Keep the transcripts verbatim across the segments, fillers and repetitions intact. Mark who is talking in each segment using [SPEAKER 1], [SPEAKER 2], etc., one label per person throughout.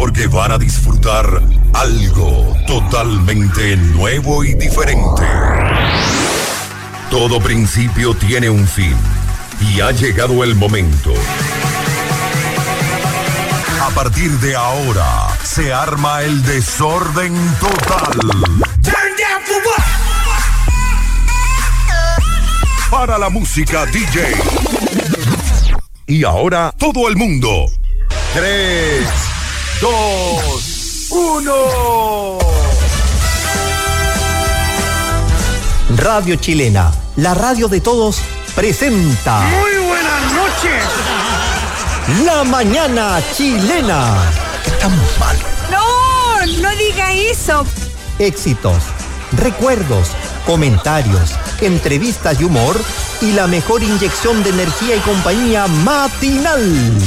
[SPEAKER 1] porque van a disfrutar algo totalmente nuevo y diferente. Todo principio tiene un fin y ha llegado el momento. A partir de ahora se arma el desorden total. Para la música D J. Y ahora todo el mundo. Tres, dos, uno.
[SPEAKER 2] Radio Chilena, la radio de todos, presenta.
[SPEAKER 3] Muy buenas noches.
[SPEAKER 2] La mañana chilena.
[SPEAKER 4] Estamos mal.
[SPEAKER 5] No, no diga eso.
[SPEAKER 2] Éxitos, recuerdos, comentarios, entrevistas y humor y la mejor inyección de energía y compañía matinal.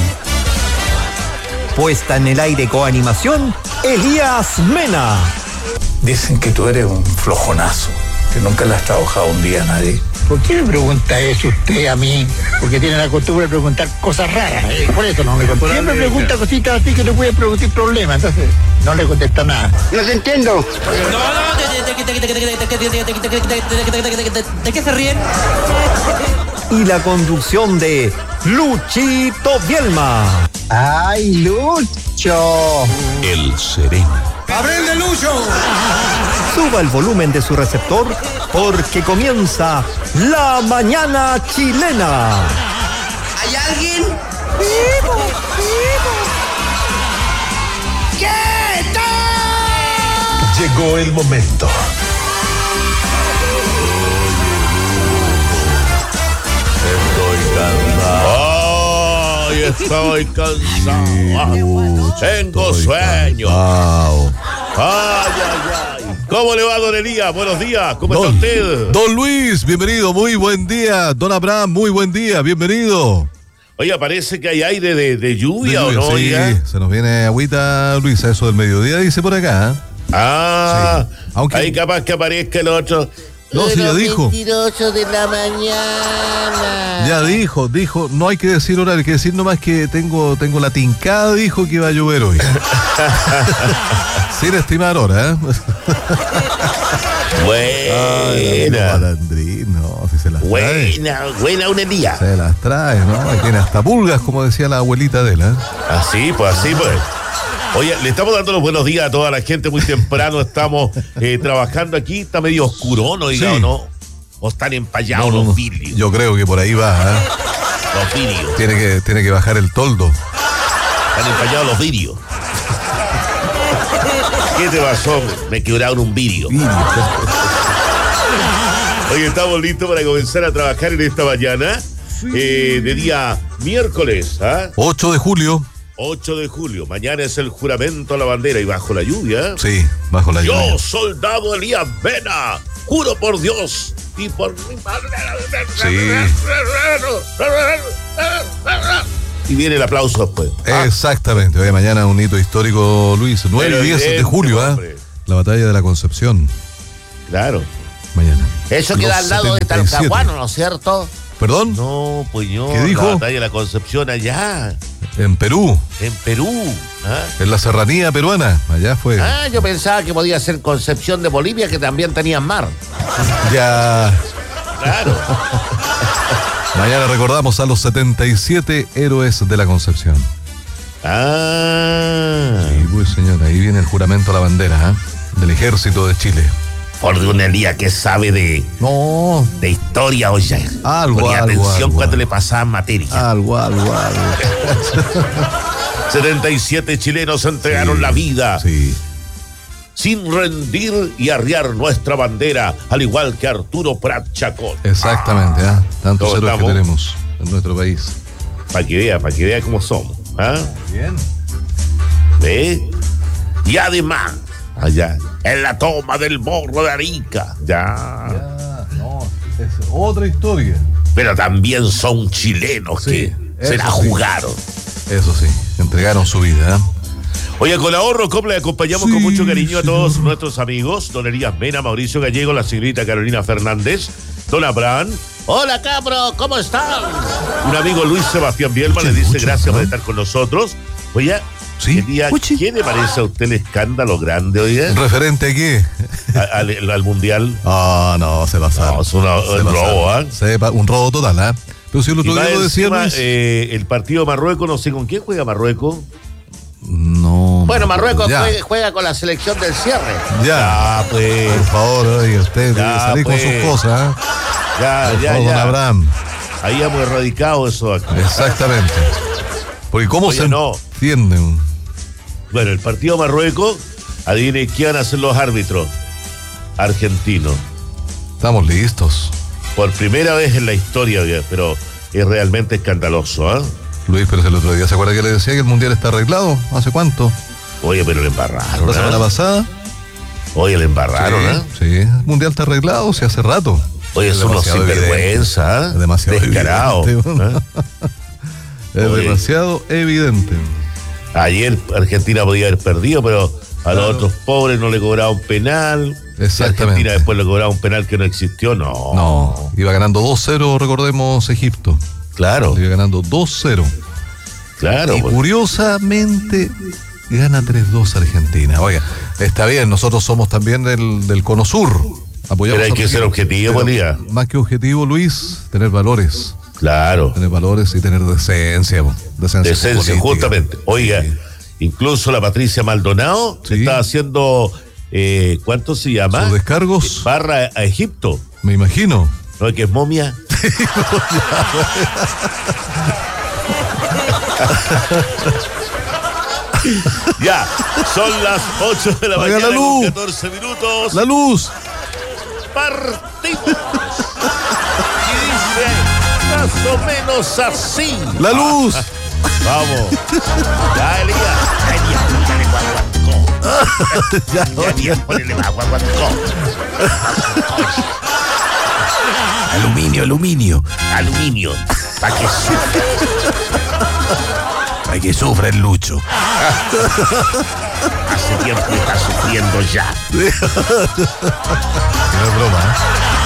[SPEAKER 2] Puesta en el aire con animación, Elías Mena.
[SPEAKER 4] Dicen que tú eres un flojonazo, que nunca le has trabajado un día a nadie.
[SPEAKER 3] ¿Por qué me pregunta eso usted a mí? Porque tiene la costumbre de preguntar cosas raras, ¿eh? Por eso no me contesta. Siempre pregunta cositas así que le puede producir problemas, entonces no le contesta nada. No se entiendo.
[SPEAKER 5] ¿De qué se ríen?
[SPEAKER 2] Y la conducción de Luchito Bielma.
[SPEAKER 3] ¡Ay, Lucho!
[SPEAKER 1] El sereno.
[SPEAKER 3] ¡Abril de Lucho!
[SPEAKER 2] Suba el volumen de su receptor porque comienza La Mañana Chilena.
[SPEAKER 5] ¿Hay alguien? ¡Vivo! ¡Vivo! ¿Qué tal?
[SPEAKER 1] Llegó el momento.
[SPEAKER 6] Estoy cansado. Estoy cansado. Tengo sueño.
[SPEAKER 7] Wow.
[SPEAKER 6] Ay, ay, ay. ¿Cómo le va, don Elías? Buenos días. ¿Cómo
[SPEAKER 7] Don,
[SPEAKER 6] está usted?
[SPEAKER 7] Don Luis, bienvenido. Muy buen día. Don Abraham, muy buen día. Bienvenido.
[SPEAKER 6] Oye, parece que hay aire de, de lluvia,
[SPEAKER 7] De lluvia,
[SPEAKER 6] ¿o no?
[SPEAKER 7] sí,
[SPEAKER 6] Oiga?
[SPEAKER 7] se nos viene agüita, Luis, a eso del mediodía, dice por acá. ¿eh?
[SPEAKER 6] Ah,
[SPEAKER 7] Sí. Aunque-
[SPEAKER 6] ahí capaz que aparezca el otro.
[SPEAKER 7] No, sí, ya dijo.
[SPEAKER 5] Mentiroso de la mañana.
[SPEAKER 7] Ya dijo, dijo, no hay que decir horario, hay que decir nomás que tengo, tengo la tincada, dijo que iba a llover hoy. Sin estimar hora, ¿eh? Ay, no,
[SPEAKER 6] Buena.
[SPEAKER 7] malandrín, no, si se las trae.
[SPEAKER 6] Buena, buena un Elías.
[SPEAKER 7] Se las trae, ¿no? Y tiene hasta pulgas, como decía la abuelita de él, ¿eh?
[SPEAKER 6] Así, pues, así, pues. Oye, le estamos dando los buenos días a toda la gente muy temprano. Estamos eh, trabajando aquí. Está medio oscurón, oiga,
[SPEAKER 7] Sí.
[SPEAKER 6] ¿o no? O están empallados
[SPEAKER 7] No, no,
[SPEAKER 6] los
[SPEAKER 7] no.
[SPEAKER 6] vidrios.
[SPEAKER 7] Yo creo que por ahí va, ¿eh?
[SPEAKER 6] Los vidrios.
[SPEAKER 7] Tiene que, tiene que bajar el toldo.
[SPEAKER 6] Están empallados los vidrios. ¿Qué te pasó? Me quebraron un vidrio. Oye, estamos listos para comenzar a trabajar en esta mañana. Eh, de día miércoles, ¿ah?
[SPEAKER 7] ocho de julio.
[SPEAKER 6] ocho de julio. Mañana es el juramento a la bandera y bajo la lluvia.
[SPEAKER 7] Sí, bajo la
[SPEAKER 6] Yo,
[SPEAKER 7] lluvia.
[SPEAKER 6] soldado Elías Mena, juro por Dios y por mi madre.
[SPEAKER 7] Sí.
[SPEAKER 6] Y viene el aplauso después. Ah,
[SPEAKER 7] Exactamente. Hoy mañana un hito histórico, Luis. nueve
[SPEAKER 6] Pero
[SPEAKER 7] y diez de
[SPEAKER 6] evidente,
[SPEAKER 7] julio, ¿eh?
[SPEAKER 6] hombre.
[SPEAKER 7] La batalla de la Concepción.
[SPEAKER 6] claro.
[SPEAKER 7] Mañana.
[SPEAKER 5] Eso queda
[SPEAKER 7] Los
[SPEAKER 5] al lado de
[SPEAKER 7] setenta y siete.
[SPEAKER 5] Talcahuano, ¿no es cierto?
[SPEAKER 7] ¿Perdón?
[SPEAKER 6] No, pues yo.
[SPEAKER 7] ¿Qué dijo?
[SPEAKER 6] La batalla de la Concepción allá,
[SPEAKER 7] En Perú.
[SPEAKER 6] en Perú. ¿Ah?
[SPEAKER 7] En la serranía peruana. Allá fue.
[SPEAKER 5] Ah, yo pensaba que podía ser Concepción de Bolivia, que también tenía mar.
[SPEAKER 7] Ya.
[SPEAKER 6] Claro.
[SPEAKER 7] Mañana recordamos a los setenta y siete héroes de la Concepción.
[SPEAKER 6] Ah.
[SPEAKER 7] Sí, pues señor, ahí viene el juramento a la bandera, ¿eh? Del ejército de Chile.
[SPEAKER 6] Por de un Elías que sabe de,
[SPEAKER 7] No,
[SPEAKER 6] de historia, oye.
[SPEAKER 7] Algo,
[SPEAKER 6] Ponía
[SPEAKER 7] algo,
[SPEAKER 6] atención
[SPEAKER 7] algo,
[SPEAKER 6] cuando
[SPEAKER 7] algo.
[SPEAKER 6] le pasaban materia.
[SPEAKER 7] algo, algo, algo.
[SPEAKER 6] setenta y siete chilenos entregaron
[SPEAKER 7] Sí,
[SPEAKER 6] la vida
[SPEAKER 7] Sí.
[SPEAKER 6] sin rendir y arriar nuestra bandera, al igual que Arturo Prat Chacón.
[SPEAKER 7] Exactamente, ¿ah? Tantos
[SPEAKER 6] ¿Cómo
[SPEAKER 7] héroes que
[SPEAKER 6] estamos?
[SPEAKER 7] tenemos en nuestro país.
[SPEAKER 6] Para que vea, para que vea cómo somos. ¿Ah?
[SPEAKER 7] Bien.
[SPEAKER 6] ¿Ve? Y además, allá, en la toma del Morro de Arica, ya.
[SPEAKER 7] Ya, no, es otra historia.
[SPEAKER 6] Pero también son chilenos
[SPEAKER 7] Sí,
[SPEAKER 6] que se la
[SPEAKER 7] eso sí.
[SPEAKER 6] jugaron.
[SPEAKER 7] Eso sí, entregaron su vida, ¿eh?
[SPEAKER 6] Oye, con ahorro Copla le acompañamos
[SPEAKER 7] Sí,
[SPEAKER 6] con mucho cariño a todos
[SPEAKER 7] señor.
[SPEAKER 6] nuestros amigos, don Elías Mena, Mauricio Gallego, la señorita Carolina Fernández, don Abraham,
[SPEAKER 5] Hola, cabro, ¿cómo están?
[SPEAKER 6] un amigo Luis Sebastián Bielma
[SPEAKER 7] Mucho,
[SPEAKER 6] le dice
[SPEAKER 7] mucho,
[SPEAKER 6] gracias
[SPEAKER 7] ¿no?
[SPEAKER 6] por estar con nosotros, Oye,
[SPEAKER 7] Sí.
[SPEAKER 6] quería-
[SPEAKER 7] Uchi.
[SPEAKER 6] ¿qué le parece a usted el escándalo grande, oye?
[SPEAKER 7] ¿Referente a qué?
[SPEAKER 6] A- al, al mundial.
[SPEAKER 7] Ah, no, se pasaron.
[SPEAKER 6] No, es una-
[SPEAKER 7] Se
[SPEAKER 6] un
[SPEAKER 7] pasaron.
[SPEAKER 6] robo, ¿ah?
[SPEAKER 7] Se pa- un robo total, ¿ah? Pero si el
[SPEAKER 6] Y
[SPEAKER 7] otro
[SPEAKER 6] más
[SPEAKER 7] día lo decía
[SPEAKER 6] encima,
[SPEAKER 7] Luis.
[SPEAKER 6] eh, el partido de Marruecos, no sé con quién juega Marruecos.
[SPEAKER 7] No.
[SPEAKER 5] Bueno, Marruecos
[SPEAKER 7] ya,
[SPEAKER 5] juega, juega con la selección del cierre.
[SPEAKER 7] Ya.
[SPEAKER 6] Ah, pues.
[SPEAKER 7] Por favor, oye, usted
[SPEAKER 6] Ya,
[SPEAKER 7] debe salir
[SPEAKER 6] pues.
[SPEAKER 7] con sus cosas, ¿ah?
[SPEAKER 6] Ya,
[SPEAKER 7] Por
[SPEAKER 6] ya,
[SPEAKER 7] favor, don
[SPEAKER 6] ya.
[SPEAKER 7] Abraham.
[SPEAKER 6] Ahí hemos erradicado eso acá.
[SPEAKER 7] Exactamente. Porque cómo
[SPEAKER 6] Oye,
[SPEAKER 7] se
[SPEAKER 6] no.
[SPEAKER 7] entienden.
[SPEAKER 6] Bueno, el partido de Marruecos, adivine qué van a hacer los árbitros argentinos.
[SPEAKER 7] Estamos listos.
[SPEAKER 6] Por primera vez en la historia, oye, pero es realmente escandaloso, ¿ah?
[SPEAKER 7] Luis, pero el otro día, ¿se acuerda que le decía que el mundial está arreglado? ¿Hace cuánto?
[SPEAKER 6] Oye, pero le embarraron,
[SPEAKER 7] ¿La semana
[SPEAKER 6] ¿ah?
[SPEAKER 7] pasada?
[SPEAKER 6] Oye, le embarraron,
[SPEAKER 7] sí,
[SPEAKER 6] ¿ah?
[SPEAKER 7] sí, el mundial está arreglado, sí, hace rato.
[SPEAKER 6] Oye,
[SPEAKER 7] Es
[SPEAKER 6] son unos
[SPEAKER 7] demasiado
[SPEAKER 6] sinvergüenza, ¿ah?
[SPEAKER 7] Es demasiado
[SPEAKER 6] Descarado.
[SPEAKER 7] evidente.
[SPEAKER 6] ¿ah?
[SPEAKER 7] Es
[SPEAKER 6] Oye.
[SPEAKER 7] demasiado evidente.
[SPEAKER 6] Ayer Argentina podía haber perdido, pero a los
[SPEAKER 7] Claro.
[SPEAKER 6] otros pobres no le cobraba un penal.
[SPEAKER 7] Exactamente.
[SPEAKER 6] Y Argentina después le cobraba un penal que no existió. No.
[SPEAKER 7] No, iba ganando dos cero, recordemos, Egipto.
[SPEAKER 6] Claro,
[SPEAKER 7] Iba ganando dos cero.
[SPEAKER 6] claro.
[SPEAKER 7] Y
[SPEAKER 6] pues.
[SPEAKER 7] curiosamente gana tres dos Argentina. Oiga, está bien, nosotros somos también del, del Cono Sur. Apoyamos
[SPEAKER 6] Pero hay
[SPEAKER 7] a
[SPEAKER 6] que
[SPEAKER 7] Argentina.
[SPEAKER 6] ser objetivo,
[SPEAKER 7] Pero
[SPEAKER 6] Bolívar.
[SPEAKER 7] Más que objetivo, Luis, tener valores.
[SPEAKER 6] Claro.
[SPEAKER 7] Tener valores y tener decencia. po. Decencia,
[SPEAKER 6] Decencia,
[SPEAKER 7] política.
[SPEAKER 6] justamente. Oiga,
[SPEAKER 7] Sí.
[SPEAKER 6] incluso la Patricia Maldonado
[SPEAKER 7] Sí.
[SPEAKER 6] está haciendo, eh, ¿cuánto se llama?
[SPEAKER 7] Sus descargos,
[SPEAKER 6] Barra a Egipto.
[SPEAKER 7] me imagino.
[SPEAKER 6] ¿No es que es momia? Ya, son las ocho de la
[SPEAKER 7] Apaga
[SPEAKER 6] mañana
[SPEAKER 7] la luz.
[SPEAKER 6] con catorce minutos.
[SPEAKER 7] La luz.
[SPEAKER 6] Partimos. Y dice más o menos así.
[SPEAKER 7] La luz.
[SPEAKER 6] Vamos. Ya, Elías.
[SPEAKER 5] Ya, Elías, ponele más, guaguancó.
[SPEAKER 8] Aluminio, aluminio.
[SPEAKER 5] Aluminio. Para que sufra.
[SPEAKER 8] Hay que sufra el Lucho.
[SPEAKER 5] Hace tiempo que está sufriendo ya.
[SPEAKER 7] No es broma, ¿eh?